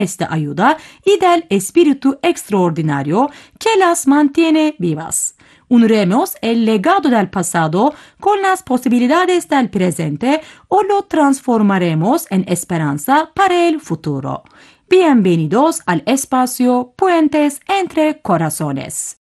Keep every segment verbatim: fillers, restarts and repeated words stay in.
esta ayuda y del espíritu extraordinario que las mantiene vivas. Uniremos el legado del pasado con las posibilidades del presente o lo transformaremos en esperanza para el futuro. Bienvenidos al espacio Puentes entre Corazones.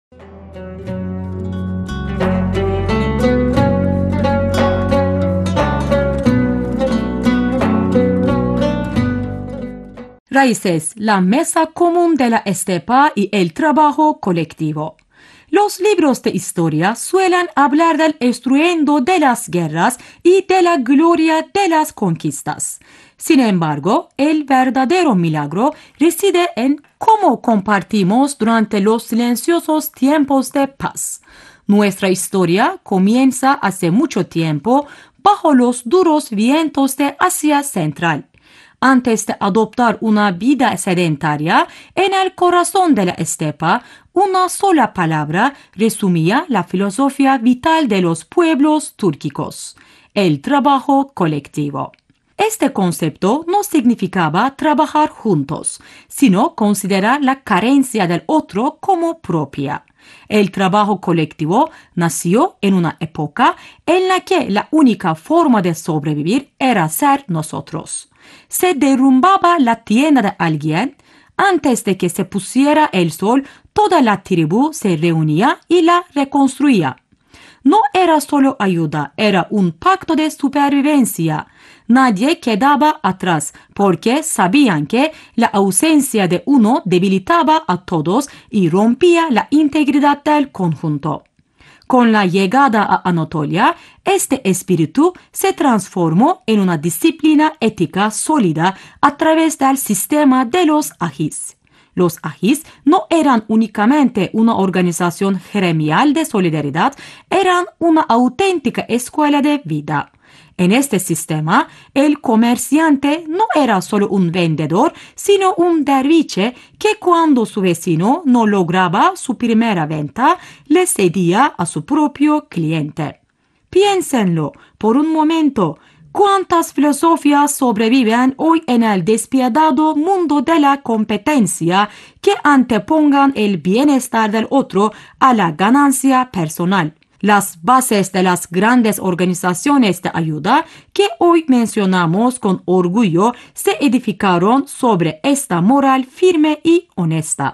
Raíces, la mesa común de la estepa y el trabajo colectivo. Los libros de historia suelen hablar del estruendo de las guerras y de la gloria de las conquistas. Sin embargo, el verdadero milagro reside en cómo compartimos durante los silenciosos tiempos de paz. Nuestra historia comienza hace mucho tiempo bajo los duros vientos de Asia Central. Antes de adoptar una vida sedentaria, en el corazón de la estepa, una sola palabra resumía la filosofía vital de los pueblos túrquicos: el trabajo colectivo. Este concepto no significaba trabajar juntos, sino considerar la carencia del otro como propia. El trabajo colectivo nació en una época en la que la única forma de sobrevivir era ser nosotros. Se derrumbaba la tienda de alguien. Antes de que se pusiera el sol, toda la tribu se reunía y la reconstruía. No era solo ayuda, era un pacto de supervivencia. Nadie quedaba atrás porque sabían que la ausencia de uno debilitaba a todos y rompía la integridad del conjunto. Con la llegada a Anatolia, este espíritu se transformó en una disciplina ética sólida a través del sistema de los agis. Los agis no eran únicamente una organización gremial de solidaridad, eran una auténtica escuela de vida. En este sistema, el comerciante no era solo un vendedor, sino un derviche que cuando su vecino no lograba su primera venta, le cedía a su propio cliente. Piénsenlo por un momento. ¿Cuántas filosofías sobreviven hoy en el despiadado mundo de la competencia que antepongan el bienestar del otro a la ganancia personal? Las bases de las grandes organizaciones de ayuda que hoy mencionamos con orgullo se edificaron sobre esta moral firme y honesta.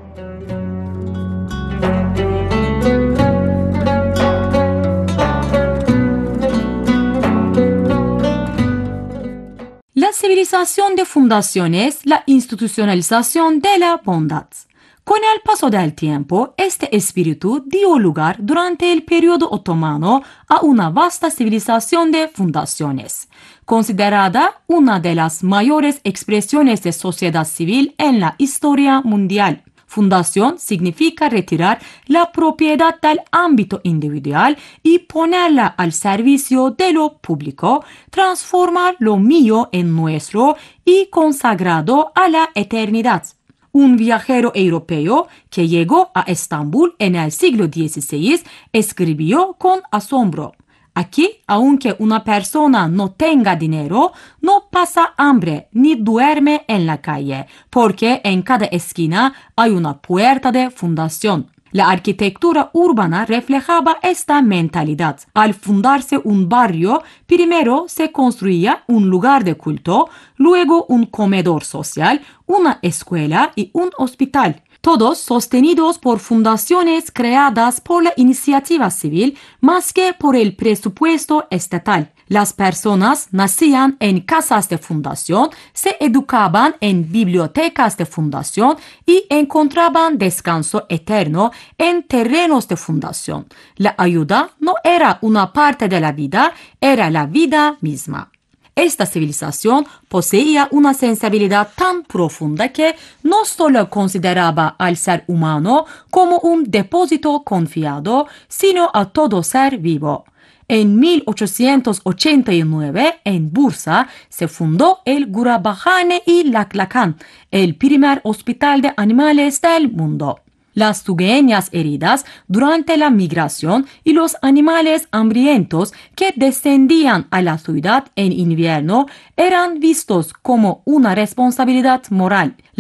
La civilización de fundaciones, la institucionalización de la bondad. Con el paso del tiempo, este espíritu dio lugar durante el periodo otomano a una vasta civilización de fundaciones, considerada una de las mayores expresiones de sociedad civil en la historia mundial. Fundación significa retirar la propiedad del ámbito individual y ponerla al servicio de lo público, transformar lo mío en nuestro y consagrado a la eternidad. Un viajero europeo que llegó a Estambul en el siglo dieciséis escribió con asombro: aquí, aunque una persona no tenga dinero, no pasa hambre ni duerme en la calle, porque en cada esquina hay una puerta de fundación. La arquitectura urbana reflejaba esta mentalidad. Al fundarse un barrio, primero se construía un lugar de culto, luego un comedor social, una escuela y un hospital. Todos sostenidos por fundaciones creadas por la iniciativa civil más que por el presupuesto estatal. Las personas nacían en casas de fundación, se educaban en bibliotecas de fundación y encontraban descanso eterno en terrenos de fundación. La ayuda no era una parte de la vida, era la vida misma. Esta civilización poseía una sensibilidad tan profunda que no solo consideraba al ser humano como un depósito confiado, sino a todo ser vivo. En mil ochocientos ochenta y nueve, en Bursa, se fundó el Gurabahane-i Laklakan, el primer hospital de animales del mundo. Las tugueñas heridas durante la migración y los animales hambrientos que descendían a la ciudad en invierno eran vistos como una responsabilidad moral.